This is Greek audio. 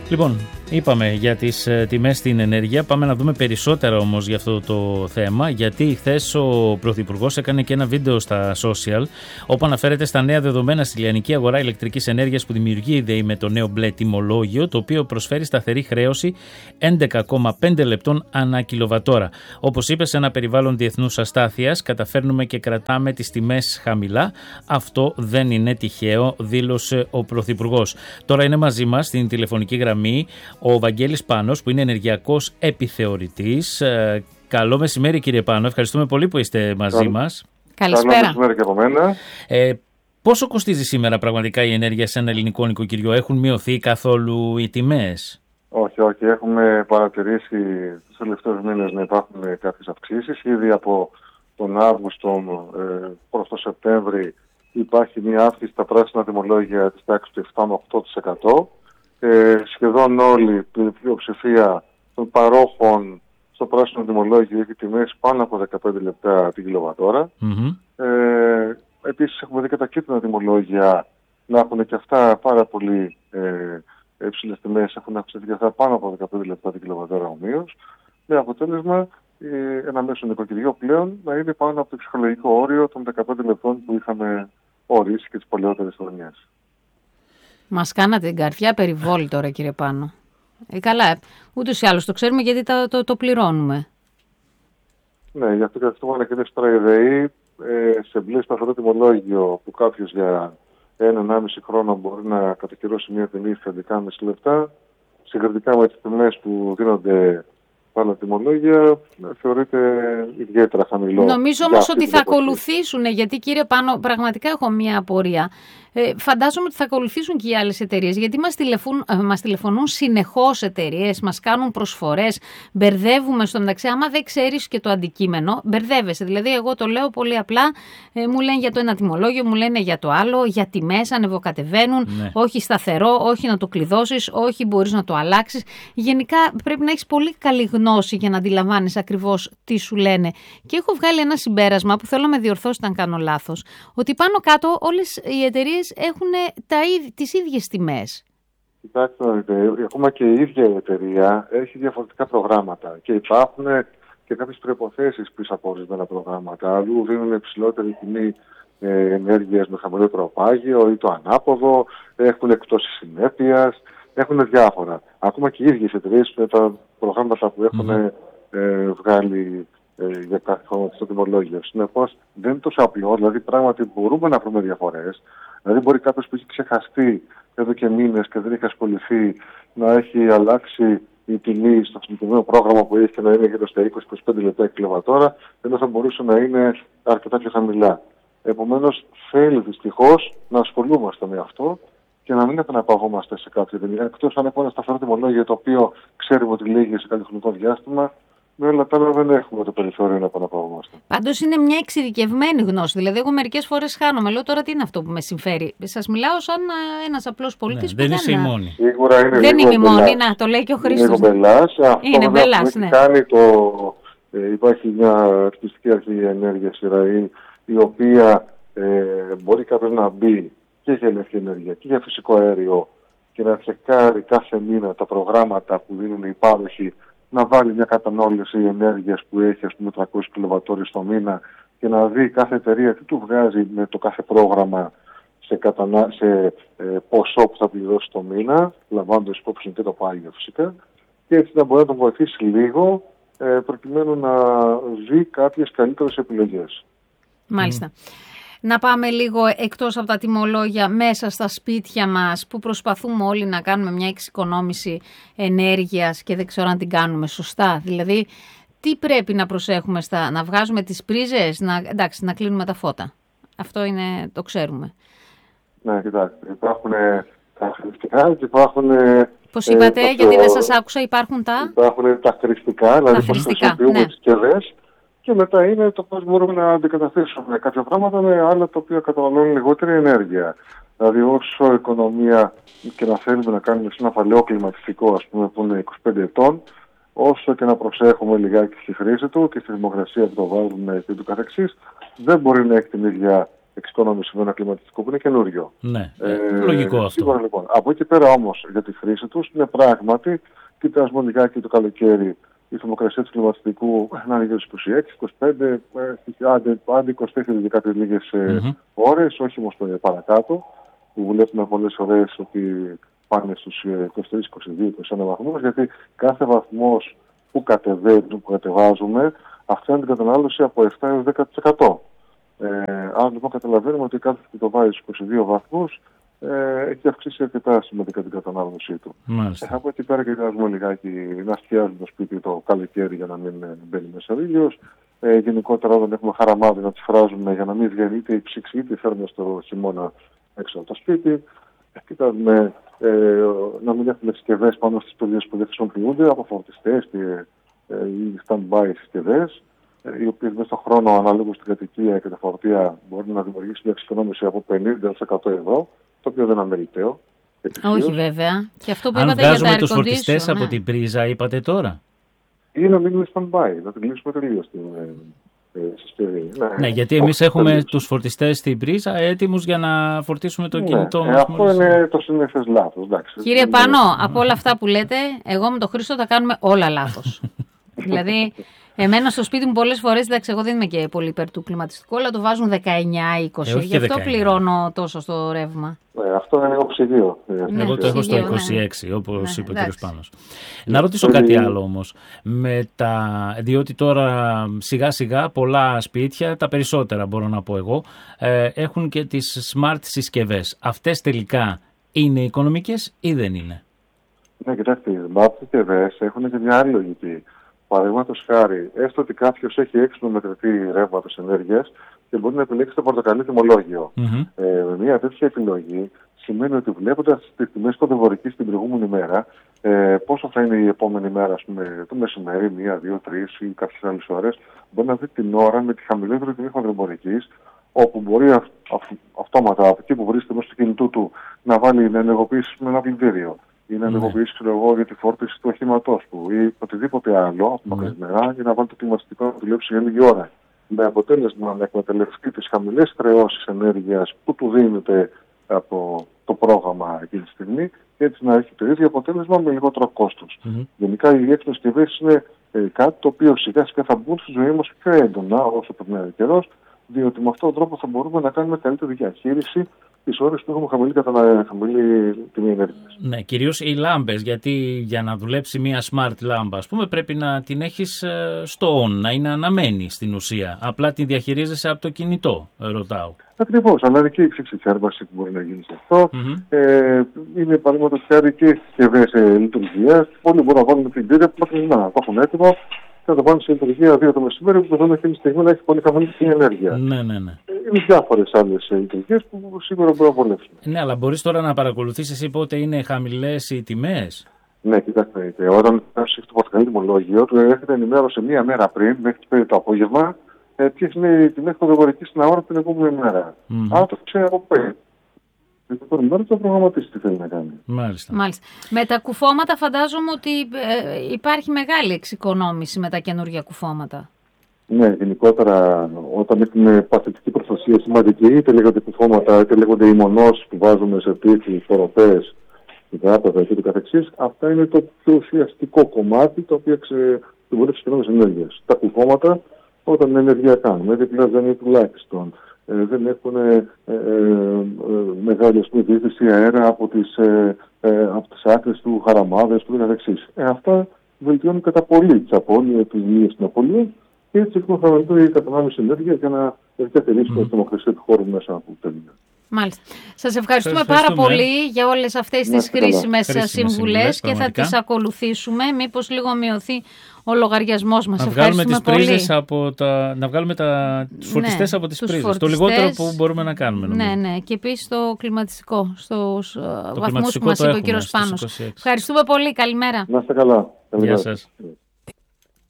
Λοιπόν, είπαμε για τις τιμές στην ενέργεια. Πάμε να δούμε περισσότερα όμως για αυτό το θέμα, γιατί χθες ο Πρωθυπουργός έκανε και ένα βίντεο στα social, όπου αναφέρεται στα νέα δεδομένα στη λιανική αγορά ηλεκτρικής ενέργειας που δημιουργεί η ΔΕΗ με το νέο μπλε τιμολόγιο, το οποίο προσφέρει σταθερή χρέωση 11,5 λεπτών ανά κιλοβατόρα. Όπως είπε, σε ένα περιβάλλον διεθνούς αστάθειας καταφέρνουμε και κρατάμε τις τιμές χαμηλά. Αυτό δεν είναι τυχαίο, δήλωσε ο Πρωθυπουργός. Τώρα είναι μαζί μας στην τηλεφωνική γραμμή ο Βαγγέλης Πάνος, που είναι ενεργειακός επιθεωρητής. Καλό μεσημέρι, κύριε Πάνο. Ευχαριστούμε πολύ που είστε μαζί μας. Καλησπέρα. Καλό μεσημέρι και από μένα. Πόσο κοστίζει σήμερα πραγματικά η ενέργεια σε ένα ελληνικό νοικοκυριό? Έχουν μειωθεί καθόλου οι τιμές? Όχι. Έχουμε παρατηρήσει τους τελευταίους μήνες να υπάρχουν κάποιες αυξήσεις. Ήδη από τον Αύγουστο προς το Σεπτέμβρη υπάρχει μια αύξηση στα πράσινα τιμολόγια της τάξης του 7 με 8%. Σχεδόν όλη η πλειοψηφία των παρόχων στο πράσινο τιμολόγιο έχει τιμές πάνω από 15 λεπτά την κιλοβατόρα. Επίσης έχουμε δει και τα κίτρινα τιμολόγια να έχουν και αυτά πάρα πολύ υψηλές τιμές, έχουν αυξηθεί και αυτά πάνω από 15 λεπτά την κιλοβατόρα ομοίως, με αποτέλεσμα ένα μέσο νοικοκυριό πλέον να είναι πάνω από το ψυχολογικό όριο των 15 λεπτών που είχαμε ορίσει και τις παλαιότερες χρονιές. Μας κάνατε την καρδιά περιβόλη τώρα, κύριε Πάνο. Καλά, ούτως ή άλλως το ξέρουμε, γιατί το πληρώνουμε. Ναι, γι' αυτό και αυτό ανακοίνωσε τώρα η ΔΕΗ σε μπλε σταθερό τιμολόγιο, που κάποιος για 1,5 χρόνο μπορεί να κατακυρώσει μια τιμή στα 11,5 λεπτά, συγκριτικά με τις τιμές που δίνονται άλλα τιμολόγια, θεωρείται ιδιαίτερα χαμηλό. Νομίζω όμως ότι θα ακολουθήσουν, γιατί, κύριε Πάνο, πραγματικά έχω μία απορία. Φαντάζομαι ότι θα ακολουθήσουν και οι άλλες εταιρείες, γιατί μας τηλεφωνούν συνεχώς εταιρείες, μας κάνουν προσφορές, μπερδεύουμε στο μεταξύ. Άμα δεν ξέρεις και το αντικείμενο, μπερδεύεσαι. Δηλαδή, εγώ το λέω πολύ απλά, μου λένε για το ένα τιμολόγιο, μου λένε για το άλλο, για τιμές, ανεβοκατεβαίνουν, όχι σταθερό, όχι να το κλειδώσεις, όχι μπορείς να το αλλάξεις. Γενικά πρέπει να έχεις πολύ καλή γνώση για να αντιλαμβάνεις ακριβώς τι σου λένε. Και έχω βγάλει ένα συμπέρασμα που θέλω να με διορθώσετε αν κάνω λάθος, ότι πάνω κάτω όλες οι εταιρείες έχουν τις ίδιες τιμές. Κοιτάξτε, ακόμα και η ίδια η εταιρεία έχει διαφορετικά προγράμματα και υπάρχουν και κάποιες προϋποθέσεις πίσω από ορισμένα προγράμματα. Αλλού δίνουν υψηλότερη τιμή ενέργειας με χαμηλότερο πάγιο ή το ανάποδο, έχουν εκτόσεις συνέπειας, έχουν διάφορα. Ακόμα και οι ίδιες εταιρείες με τα προγράμματα που έχουν βγάλει για κάθε χρόνο στο τιμολόγιο. Συνεπώς δεν είναι τόσο απλό, δηλαδή πράγματι μπορούμε να βρούμε διαφορές. Δηλαδή μπορεί κάποιος που έχει ξεχαστεί εδώ και μήνες και δεν έχει ασχοληθεί να έχει αλλάξει η τιμή στο συγκεκριμένο πρόγραμμα που έχει και να είναι γύρω στα 20-25 λεπτά κιλοβατόρα, ενώ θα μπορούσε να είναι αρκετά πιο χαμηλά. Επομένως θέλει δυστυχώς να ασχολούμαστε με αυτό και να μην επαναπαυόμαστε σε κάποια τιμή. Εκτός αν έχουμε ένα σταθερό τιμολόγιο το οποίο ξέρουμε ότι λύγει σε κάποιο χρονικό διάστημα, με όλα τα άλλα δεν έχουμε το περιθώριο να επαναπαυόμαστε. Πάντως είναι μια εξειδικευμένη γνώση. Δηλαδή, εγώ μερικές φορές χάνομαι. Λέω τώρα τι είναι αυτό που με συμφέρει. Σας μιλάω σαν ένας απλός πολίτης που δεν είσαι η μόνη. Σίγουρα είναι δεν είμαι η μόνη. Να, το λέει και ο Χρήστος. Είναι μπελάς. Είναι μπελάς, ναι. Υπάρχει μια ρυθμιστική αρχή ενέργειας, η οποία μπορεί κάποιος να μπει και για ηλεκτρική ενέργεια και για φυσικό αέριο και να τσεκάρει κάθε μήνα τα προγράμματα που δίνουν οι πάροχοι, να βάλει μια κατανάλωση ενέργειας που έχει, ας πούμε, 300 κιλοβατόρες το μήνα και να δει κάθε εταιρεία τι του βγάζει με το κάθε πρόγραμμα σε ποσό που θα πληρώσει το μήνα, λαμβάνοντας υπόψη και το πάγιο φυσικά, και έτσι να μπορεί να τον βοηθήσει λίγο προκειμένου να δει κάποιες καλύτερες επιλογές. Μάλιστα. Να πάμε λίγο εκτός από τα τιμολόγια, μέσα στα σπίτια μας, που προσπαθούμε όλοι να κάνουμε μια εξοικονόμηση ενέργειας και δεν ξέρω αν την κάνουμε σωστά. Δηλαδή, τι πρέπει να προσέχουμε να βγάζουμε τις πρίζες, να κλείνουμε τα φώτα. Αυτό είναι, το ξέρουμε. Ναι, κοιτάξτε, υπάρχουν τα χρηστικά και υπάρχουν... Πώς είπατε, γιατί δεν σας άκουσα, υπάρχουν τα χρηστικά, δηλαδή πώς χρησιμοποιούμε τις συσκευές. Και μετά είναι το πώς μπορούμε να αντικαταστήσουμε κάποια πράγματα με άλλα τα οποία καταναλώνουν λιγότερη ενέργεια. Δηλαδή, όσο οικονομία και να θέλουμε να κάνουμε σε ένα παλαιό κλιματιστικό, ας πούμε, που είναι 25 ετών, όσο και να προσέχουμε λιγάκι στη χρήση του και στη δημοκρασία που το βάζουμε και του καθεξής, δεν μπορεί να έχει την ίδια εξοικονόμηση με ένα κλιματιστικό που είναι καινούριο. Ναι, λογικό αυτό. Σίγουρα, λοιπόν. Από εκεί πέρα όμως για τη χρήση τους είναι πράγματι, κοιτάζουμε λιγάκι το καλοκαίρι, η θερμοκρασία του κλιματιστικού να είναι γύρω στους 26-25, άντε 24 για κάποιες λίγες ώρες, όχι όμως παρακάτω, που βλέπουμε πολλές φορές ότι πάνε στους 23-22-21 βαθμούς, γιατί κάθε βαθμός που κατεβάζουμε αυξάνει την κατανάλωση από 7 έως 10%. Αν λοιπόν καταλαβαίνουμε ότι κάθε που το βάζει στους 22 βαθμούς, έχει αυξήσει αρκετά σημαντικά την κατανάλωσή του. Από εκεί πέρα κοιτάζουμε λιγάκι να σκιάζουμε το σπίτι το καλοκαίρι για να μην μπαίνει μέσα ο ήλιος. Γενικότερα όταν έχουμε χαραμάδι να τις φράζουμε για να μην βγαίνει είτε η ψήξη είτε η θέρμανση στο χειμώνα έξω από το σπίτι. Κοιτάζουμε να μην έχουμε συσκευές πάνω στις πεδιές που δεν χρησιμοποιούνται, από φορτιστές ή stand-by συσκευές, οι οποίες μέσα στον χρόνο ανάλογα στην κατοικία και τα φορτία μπορεί να δημιουργήσουν μια εξοικονόμηση από 50-100 ευρώ, το οποίο δεν είναι αμεληταίο. Όχι βέβαια. Και αυτό που αν είπατε για τα βγάζουμε τους φορτιστές από την πρίζα, είπατε τώρα. Ή να μείνουμε stand-by, να την κλείσουμε τελείως την συσκευή. Ναι, γιατί εμείς έχουμε τους φορτιστές στην πρίζα έτοιμους για να φορτίσουμε το κινητό μας. Αυτό είναι το συνήθες λάθος. Κύριε Πάνο, από όλα αυτά που λέτε, εγώ με τον Χρήστο τα κάνουμε όλα λάθος. Δηλαδή, εμένα στο σπίτι μου πολλές φορές, εντάξει, εγώ δεν είμαι και πολύ υπέρ του κλιματιστικού, αλλά το βάζουν 19-20. Γι' αυτό πληρώνω τόσο στο ρεύμα. Αυτό είναι λίγο ψυγείο. Εγώ το έχω στο 26, όπως είπε ο κ. Πάνος. Να ρωτήσω κάτι άλλο όμως. Διότι τώρα σιγά σιγά πολλά σπίτια, τα περισσότερα μπορώ να πω εγώ, έχουν και τις smart συσκευές. Αυτές τελικά είναι οικονομικές ή δεν είναι? Ναι, κοιτάξτε, οι smart συσκευές έχουν και μια άλλη λογική. Παραδείγματος χάρη, έστω ότι κάποιος έχει έξυπνο μετρητή ρεύματος ενέργειας και μπορεί να επιλέξει το πορτοκαλί τιμολόγιο. Μια τέτοια επιλογή σημαίνει ότι βλέποντας τις τιμές κοντοβορικής την προηγούμενη μέρα, πόσο θα είναι η επόμενη μέρα, ας πούμε, το μεσημέρι, 1, 2, 3 ή κάποιες άλλες ώρες, μπορεί να δει την ώρα με τη χαμηλότερη τιμή κοντοβορικής, όπου μπορεί αυτόματα από εκεί που βρίσκεται μέσα στο κινητό του να βάλει να ενεργοποιήσει με ένα πλυντήριο ή να ενεργοποιήσει για τη φόρτιση του οχήματός του ή οτιδήποτε άλλο απομακρυσμένα ή να βάλει το κλιματιστικό να δουλέψει για λίγη ώρα. Με αποτέλεσμα να εκμεταλλευτεί τις χαμηλές χρεώσεις ενέργειας που του δίνεται από το πρόγραμμα εκείνη τη στιγμή και έτσι να έχει το ίδιο αποτέλεσμα με λιγότερο κόστος. Γενικά οι έξυπνες συσκευές είναι κάτι το οποίο σιγά σιγά θα μπουν στη ζωή μας πιο έντονα όσο περνάει ο καιρός, διότι με αυτόν τον τρόπο θα μπορούμε να κάνουμε καλύτερη διαχείριση τις ώρες που έχουμε χαμηλή τιμή ενέργειας. Ναι, κυρίως οι λάμπες, γιατί για να δουλέψει μια smart λάμπα, ας πούμε, πρέπει να την έχεις στο on, να είναι αναμένη στην ουσία. Απλά την διαχειρίζεσαι από το κινητό, ρωτάω. Ακριβώς, αλλά είναι και η εξάρτηση που μπορεί να γίνει σε αυτό. Είναι παραδείγματος χάρη και συσκευές λειτουργίας. Πολλοί μπορούν να βάλουν την πύρα που να έχουν έτοιμο και να το βάλουν σε λειτουργία 2 το μεσημέρι που μπορούν εκείνη τη στιγμή να έχει πολύ χαμηλή ενέργεια. Ναι. Είναι διάφορες άλλες λειτουργίες που σίγουρα μπορούν να βολεύσουν. Ναι, αλλά μπορείς τώρα να παρακολουθήσεις εσύ πότε είναι χαμηλές οι τιμές? Ναι, κοιτάξτε, όταν έχει το πορτοκαλί τιμολόγιο, του έρχεται ενημέρωση μία μέρα πριν, μέχρι τις 5 το απόγευμα, ποιες είναι οι τιμές κοντοβορικής στην αγορά την επόμενη μέρα. Αν το ξέρει από πριν. την επόμενη μέρα θα προγραμματίσει τι θέλει να κάνει. Μάλιστα. Με τα κουφώματα φαντάζομαι ότι υπάρχει μεγάλη εξοικονόμηση με τα καινούργια κουφώματα. Ναι, γενικότερα όταν έχουμε παθητική προστασία σημαντική, είτε λέγονται κουφώματα, είτε λέγονται ημονώσεις που βάζουμε σε τύχη, φοροπές, υδράτατα και το καθεξής, αυτά είναι το πιο ουσιαστικό κομμάτι το οποίο μπορεί να εξοικονομήσει ενέργειας. Τα κουφώματα, όταν είναι ενεργειακά, με διπλάζανε τουλάχιστον, δεν έχουν μεγάλη διεύθυνση αέρα από τις άκρες του, χαραμάδες του καθεξής. Αυτά βελτιώνουν κατά πολύ τις απώλειες, τις ζημίες στην απώλεια και έτσι έχουμε χαμηλότερη κατανάλωση ενέργειας για να διατηρήσουμε τη δημοκρασία του χώρου μέσα από τέλεια. Μάλιστα. Σας ευχαριστούμε πάρα πολύ για όλες αυτές τις χρήσιμες συμβουλές και θα τις ακολουθήσουμε. Μήπως λίγο μειωθεί ο λογαριασμός μας. Να βγάλουμε τις πρίζες να βγάλουμε τους φορτιστές από τις πρίζες. Το λιγότερο που μπορούμε να κάνουμε. Ναι. Και επίσης το κλιματιστικό, στους βαθμούς που μας είπε ο κύριος Πάνος. Ευχαριστούμε πολύ. Καλημέρα. Να είστε καλά. Γεια σας.